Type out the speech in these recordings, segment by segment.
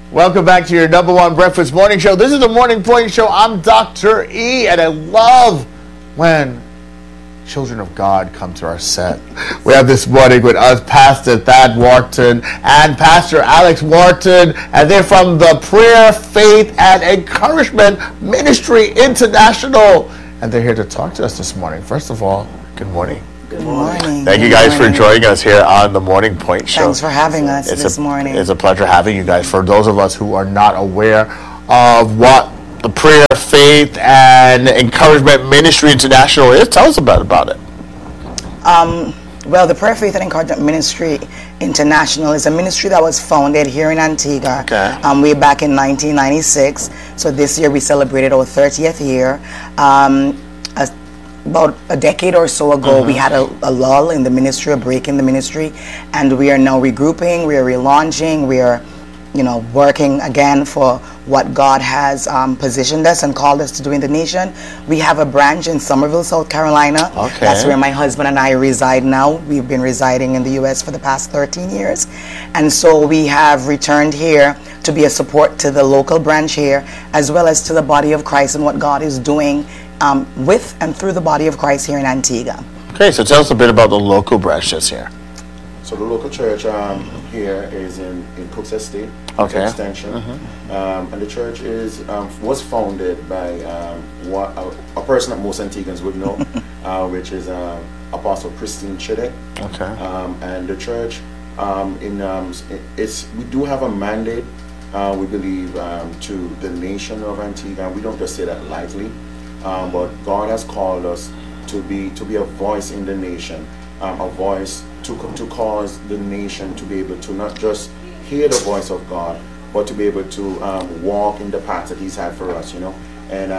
Welcome back to your number one breakfast morning show. This is the Morning Point Show. I'm Dr. E, and I love when children of God come to our set. We have this morning with us Pastor Thad Wharton and Pastor Alex Wharton, and they're from the Prayer, Faith, and Encouragement Ministry International, and they're here to talk to us this morning. First of all, good morning. Good morning. Thank you guys for joining us here on the Morning Point Show. Thanks for having us this morning. It's a pleasure having you guys. For those of us who are not aware of what the Prayer, Faith, and Encouragement Ministry International is, tell us about it. Well, the Prayer, Faith, and Encouragement Ministry International is a ministry that was founded here in Antigua way back in 1996. So this year we celebrated our 30th year. About a decade or so ago, we had a lull in the ministry, a break in the ministry, and we are now regrouping, we are relaunching, we are, working again for what God has positioned us and called us to do in the nation. We have a branch in Somerville, South Carolina. That's where my husband and I reside now. We've been residing in the U.S. for the past 13 years. And so we have returned here to be a support to the local branch here, as well as to the body of Christ and what God is doing with and through the body of Christ here in Antigua. Okay, so tell us a bit about the local branches here. So the local church here is in Cooks Estate Extension, and the church was founded by a person that most Antiguans would know, which is Apostle Christine Chide. And the church we do have a mandate, we believe, to the nation of Antigua. We don't just say that lightly. But God has called us to be a voice in the nation, a voice to cause the nation to be able to not just hear the voice of God, but to be able to walk in the path that He's had for us, And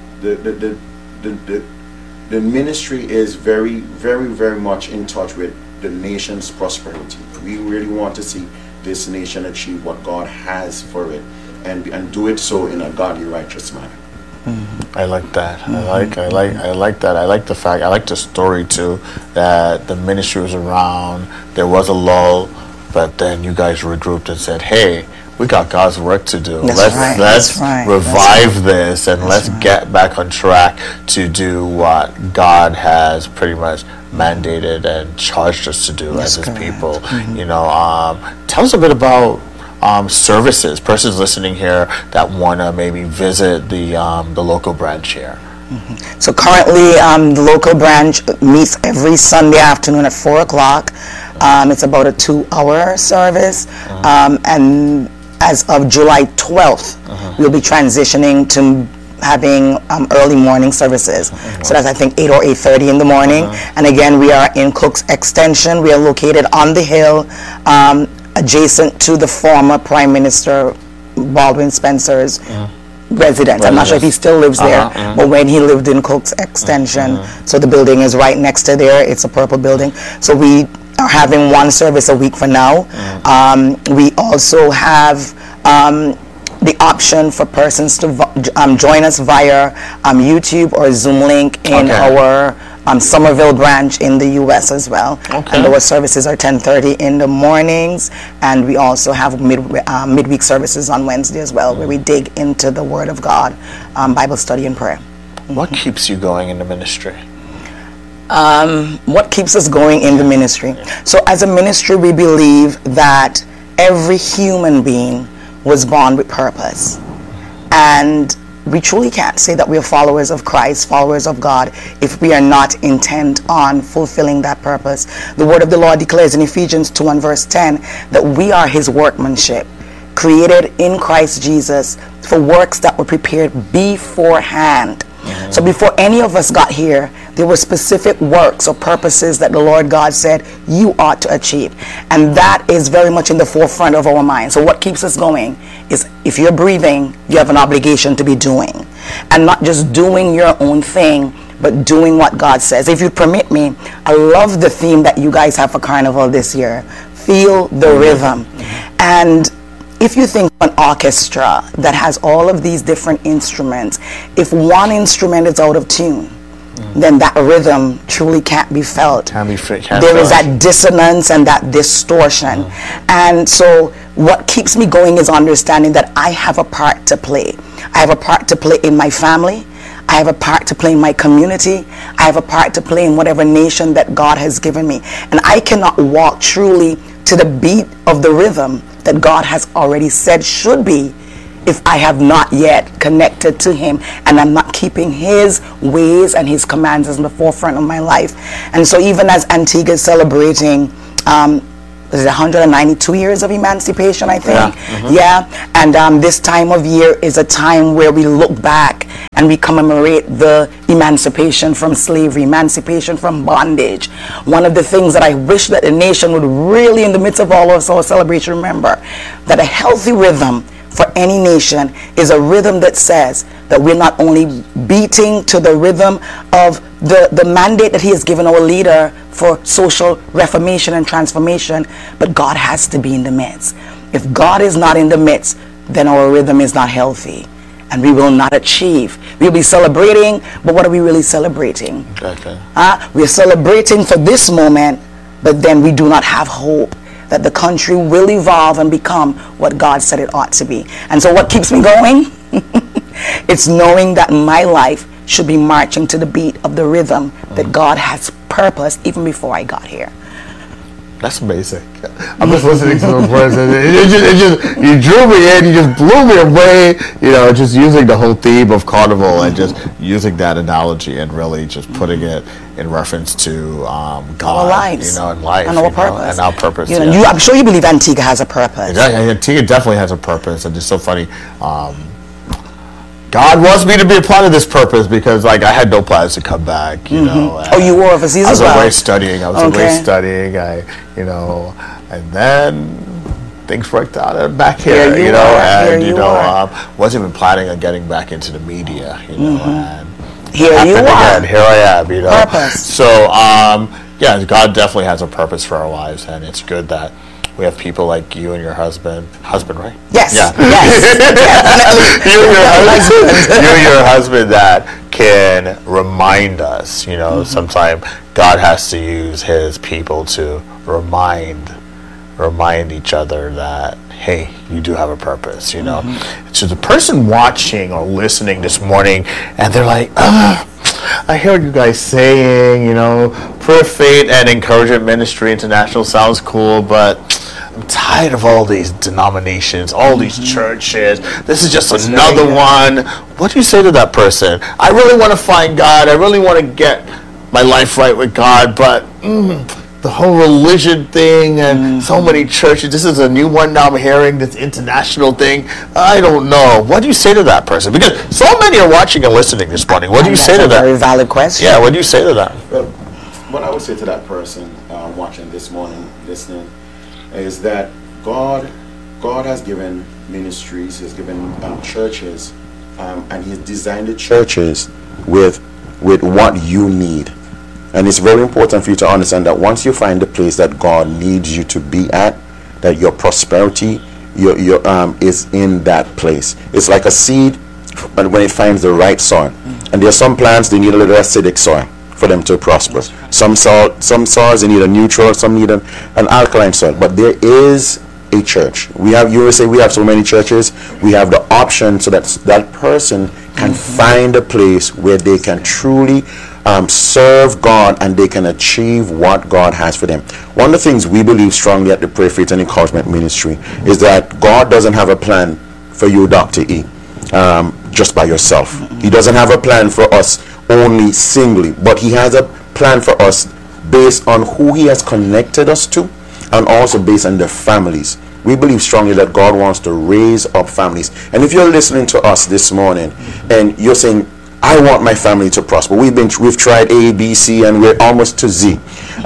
the ministry is very, very, very much in touch with the nation's prosperity. We really want to see this nation achieve what God has for it, and do it so in a godly, righteous manner. I like that. I like that. I like the fact. I like the story too, that the ministry was around. There was a lull, but then you guys regrouped and said, "Hey, we got God's work to do. Let's revive this and let's get back on track to do what God has pretty much mandated and charged us to do as His people." Tell us a bit about services, persons listening here that want to maybe visit the local branch here. So currently the local branch meets every Sunday afternoon at 4 o'clock. It's about a 2-hour service, and as of July 12th we'll be transitioning to having early morning services. So that's, I think, 8 or 8:30 in the morning. And again, we are in Cooks Extension. We are located on the hill, adjacent to the former Prime Minister Baldwin Spencer's residence. I'm not sure if he still lives there, but when he lived in Cooks Extension, so the building is right next to there. It's a purple building. So we are having one service a week for now. We also have the option for persons to join us via YouTube or Zoom link in our Somerville branch in the U.S. as well. And our services are 10:30 in the mornings, and we also have midweek services on Wednesday as well, where we dig into the Word of God, Bible study and prayer. What keeps you going in the ministry? What keeps us going in the ministry? So as a ministry, we believe that every human being was born with purpose, and we truly can't say that we are followers of Christ, followers of God, if we are not intent on fulfilling that purpose. The word of the Lord declares in Ephesians 2 and verse 10 that we are His workmanship, created in Christ Jesus for works that were prepared beforehand. So before any of us got here, there were specific works or purposes that the Lord God said you ought to achieve. And that is very much in the forefront of our mind. So what keeps us going is, if you're breathing, you have an obligation to be doing. And not just doing your own thing, but doing what God says. If you permit me, I love the theme that you guys have for Carnival this year. Feel the rhythm. And if you think of an orchestra that has all of these different instruments, if one instrument is out of tune, then that rhythm truly can't be felt. There is that dissonance and that distortion. And so what keeps me going is understanding that I have a part to play. I have a part to play in my family. I have a part to play in my community. I have a part to play in whatever nation that God has given me. And I cannot walk truly to the beat of the rhythm that God has already said should be if I have not yet connected to him and I'm not keeping his ways and his commands in the forefront of my life. And so even as Antigua is celebrating 192 years of emancipation, I think. And this time of year is a time where we look back and we commemorate the emancipation from slavery, emancipation from bondage. One of the things that I wish that the nation would really, in the midst of all of our celebration, remember that a healthy rhythm for any nation is a rhythm that says that we're not only beating to the rhythm of the mandate that he has given our leader for social reformation and transformation, but God has to be in the midst. If God is not in the midst, then our rhythm is not healthy and we will not achieve. We'll be celebrating, but what are we really celebrating? Okay. We're celebrating for this moment, but then we do not have hope that the country will evolve and become what God said it ought to be. And so what keeps me going? It's knowing that my life should be marching to the beat of the rhythm that God has purposed even before I got here. That's amazing. I'm just listening to those words, and you drew me in, you just blew me away. You know, just using the whole theme of Carnival and just using that analogy and really just putting it in reference to God, our lives, you know, and life, and our purpose, and our purpose. You know, I'm sure you believe Antigua has a purpose. Antigua definitely has a purpose, and it's so funny. God wants me to be a part of this purpose because, like, I had no plans to come back, you know. Oh, you were overseas as well? I was away studying. And then things worked out back here, you know. And, wasn't even planning on getting back into the media, you know. And here you are. Again, here I am, you know. Purpose. So, God definitely has a purpose for our lives, and it's good that we have people like you and your husband, right? Yes. Yeah. Yes. you and your husband that can remind us, you know, sometimes God has to use his people to remind each other that, hey, you do have a purpose, you know. So the person watching or listening this morning and they're like, I hear you guys saying, you know, Prayer, Faith, and Encouragement Ministry International sounds cool, but I'm tired of all these denominations, all these churches. This is just another one. What do you say to that person? I really want to find God. I really want to get my life right with God, but the whole religion thing and so many churches. This is a new one now I'm hearing, this international thing. I don't know. What do you say to that person? Because so many are watching and listening this morning. What do you say to that? That's a very valid question. Yeah, what do you say to that? Well, what I would say to that person watching this morning, listening, is that God has given ministries, He's given churches, and He's designed the churches with what you need. And it's very important for you to understand that once you find the place that God needs you to be at, that your prosperity is in that place. It's like a seed when it finds the right soil. And there are some plants, they need a little acidic soil for them to prosper. Some soils, they need a neutral, some need an alkaline soil. But there is a church. You will say we have so many churches. We have the option so that person can find a place where they can truly serve God and they can achieve what God has for them. One of the things we believe strongly at the Prayer, Faith, and Encouragement Ministry is that God doesn't have a plan for you, Dr. E, just by yourself. He doesn't have a plan for us only singly, but He has a plan for us based on who He has connected us to and also based on their families. We believe strongly that God wants to raise up families. And if you're listening to us this morning and you're saying, I want my family to prosper. We've tried A, B, C, and we're almost to Z.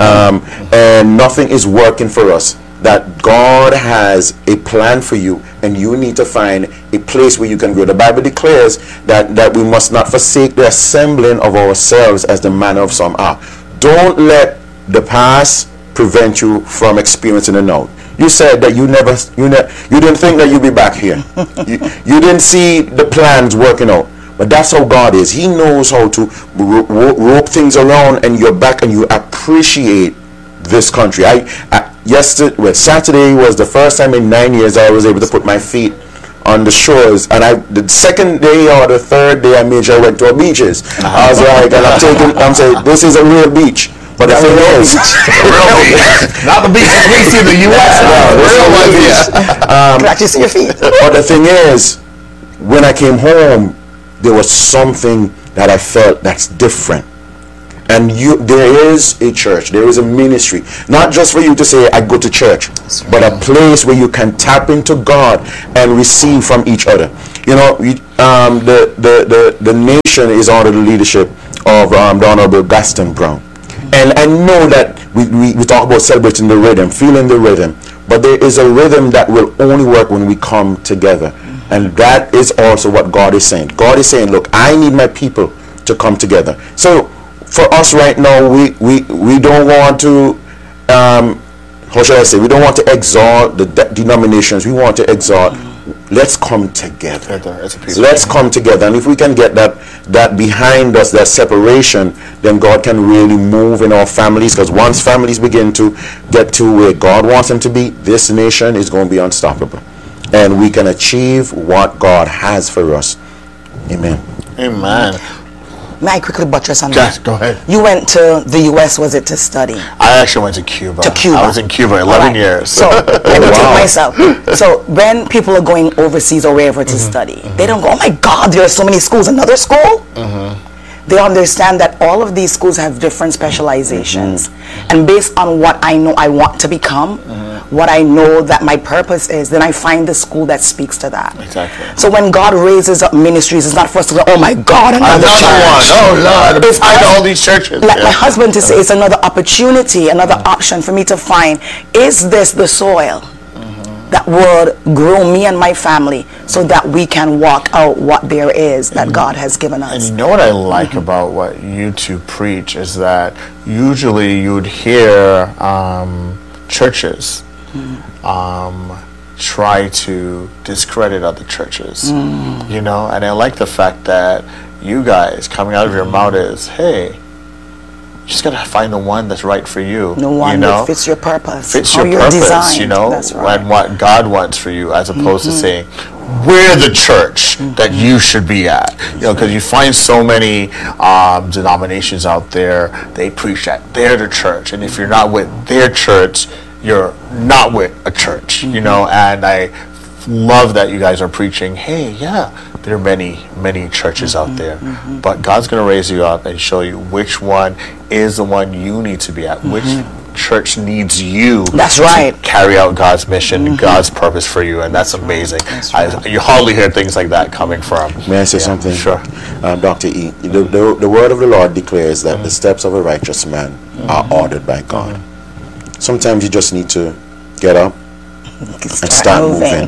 And nothing is working for us. That God has a plan for you, and you need to find a place where you can grow. The Bible declares that we must not forsake the assembling of ourselves as the manner of some are. Don't let the past prevent you from experiencing the now. You said that you didn't think that you'd be back here. You didn't see the plans working out. But that's how God is. He knows how to rope things around and you're back and you appreciate this country. Saturday was the first time in 9 years I was able to put my feet on the shores, and the second day or the third day I made sure I went to our beaches. I was like, and I'm saying, this is a real beach. But the thing is, Real beach. Not the beaches we see in the U.S. Real ones, yeah. Can actually see your feet. But the thing is, when I came home, there was something that I felt that's different. And there is a church, there is a ministry, not just for you to say I go to church, but a place where you can tap into God and receive from each other. You know, the nation is under the leadership of the Honorable Gaston Brown. And I know that we talk about celebrating the rhythm, feeling the rhythm, but there is a rhythm that will only work when we come together. And that is also what God is saying. God is saying, look, I need my people to come together. So for us right now, we don't want to, how should I say, we don't want to exalt the denominations. We want to exalt, let's come together. Let's come together. And if we can get that behind us, that separation, then God can really move in our families. Because once families begin to get to where God wants them to be, this nation is going to be unstoppable. And we can achieve what God has for us. Amen. Amen. May I quickly buttress on Yes, that? go ahead. You went to the U.S., was it to study? I actually went to Cuba. To Cuba. I was in Cuba 11 Alright. years. So let me take myself. So when people are going overseas or wherever to study, they don't go, oh my God, there are so many schools. Another school? They understand that all of these schools have different specializations. And based on what I know I want to become, what I know that my purpose is, then I find the school that speaks to that. Exactly. So when God raises up ministries, it's not for us to go, oh my God, another Another church. one. Oh Lord. It's Behind us- all these churches. Like Yeah. my husband to say, it's another opportunity, another option for me to find, is this the soil that would grow me and my family so that we can walk out what there is that God has given And us? you know what I like about what you two preach is that usually you'd hear churches try to discredit other churches, you know, and I like the fact that you guys coming out of your mouth is, hey, you just gotta find the one that's right for you. The one you know? that fits your purpose, Fits how your you're purpose, designed. you know, That's right. and what God wants for you, as opposed to saying, we're the church that you should be at. You know, because you find so many denominations out there, they preach that they're the church, and if you're not with their church, you're not with a church, you know, and I love that you guys are preaching, hey, yeah, there are many churches out there, but God's going to raise you up and show you which one is the one you need to be at, which church needs you. That's right. To carry out God's mission, God's purpose for you, and that's amazing. You hardly hear things like that coming from. May I say something? Sure. Dr. E, the word of the Lord declares that the steps of a righteous man are ordered by God. Sometimes you just need to get up and start moving.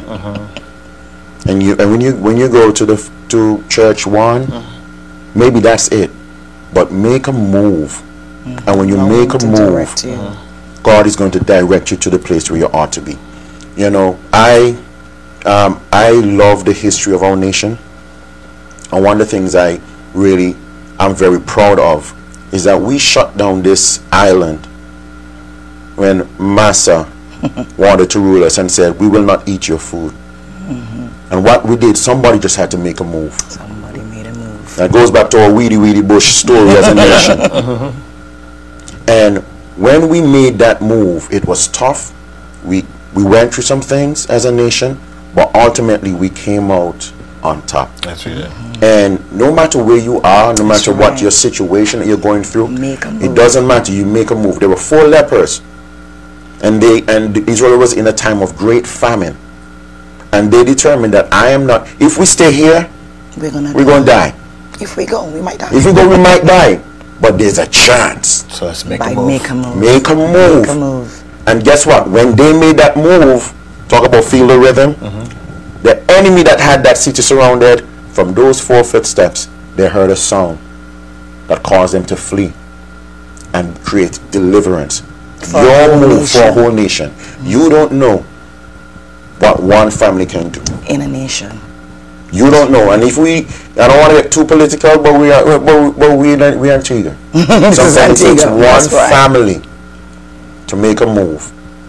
And when you go to church one, maybe that's it. But make a move. And when you make a move, God is going to direct you to the place where you ought to be. You know, I love the history of our nation. And one of the things I'm very proud of is that we shut down this island when Massa wanted to rule us and said, we will not eat your food. And what we did, somebody just had to make a move. Somebody made a move. That goes back to our Weedy Bush story as a nation. And when we made that move, it was tough. We went through some things as a nation, but ultimately we came out on top. That's what you did. And no matter where you are, no matter what right. your situation that you're going through, Make a move. it doesn't matter. You make a move. There were 4 lepers, and Israel was in a time of great famine, and they determined that if we stay here, We're going to die. If we go, we might die. If we go, we might die. But there's a chance. So let's make By a move. make a move. Make a move. Make a move. And guess what? When they made that move, talk about feel the rhythm, the enemy that had that city surrounded, from those 4 footsteps, they heard a sound that caused them to flee and create deliverance. Your move for a whole nation. You don't know what one family can do. In a nation. You don't know. And if I don't want to get too political, but we are Antigua. Sometimes it takes Antigua. one That's right. family to make a move.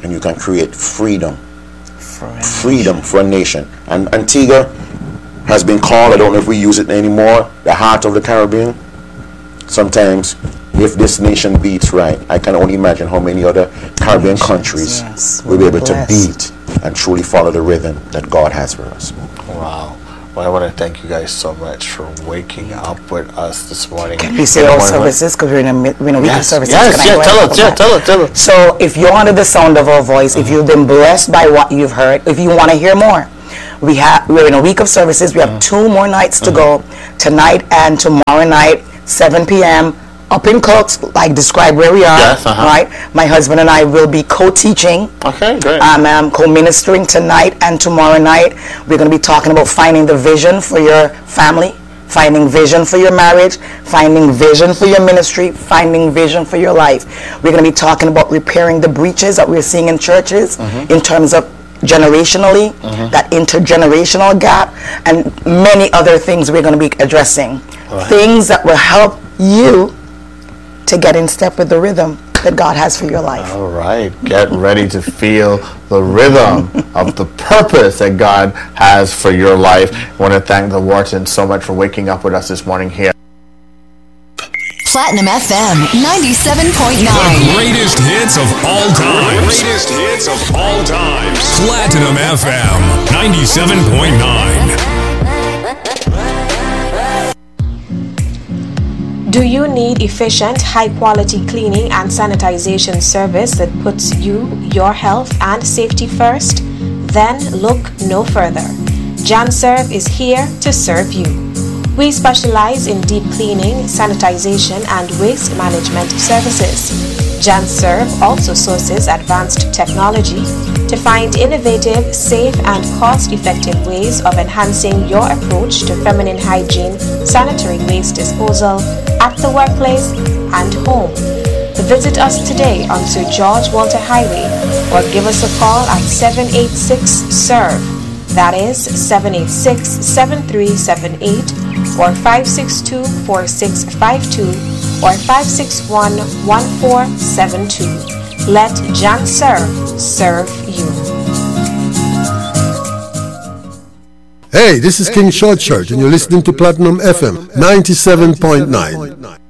and you can create freedom for a nation. And Antigua has been called, I don't know if we use it anymore, the heart of the Caribbean. Sometimes, if this nation beats right, I can only imagine how many other Caribbean countries will be able to beat and truly follow the rhythm that God has for us. Wow. Well, I want to thank you guys so much for waking up with us this morning. Can we say all services? Because we're in a week of services. Tell us. So if you're under the sound of our voice, if you've been blessed by what you've heard, if you want to hear more, we're in a week of services. We have 2 more nights to go, tonight and tomorrow night, 7 p.m. up in Cooks, like describe where we are. Yes, right? My husband and I will be co-teaching. Okay, great. Co-ministering tonight and tomorrow night. We're going to be talking about finding the vision for your family, finding vision for your marriage, finding vision for your ministry, finding vision for your life. We're going to be talking about repairing the breaches that we're seeing in churches in terms of generationally, that intergenerational gap, and many other things we're going to be addressing. Right. Things that will help you to get in step with the rhythm that God has for your life. All right. Get ready to feel the rhythm of the purpose that God has for your life. I want to thank the Whartons so much for waking up with us this morning here. Platinum FM 97.9. The greatest hits of all times. Platinum FM 97.9. Do you need efficient, high-quality cleaning and sanitization service that puts you, your health, and safety first? Then look no further. JanServe is here to serve you. We specialize in deep cleaning, sanitization, and waste management services. JanServe also sources advanced technology to find innovative, safe, and cost-effective ways of enhancing your approach to feminine hygiene, sanitary waste disposal at the workplace and home. Visit us today on Sir George Walter Highway or give us a call at 786-SERVE. That is 786-7378 or 562-4652 or 561-1472. Let JanServe serve you. Hey, this is King Short Church, and you're listening to Platinum FM 97.9.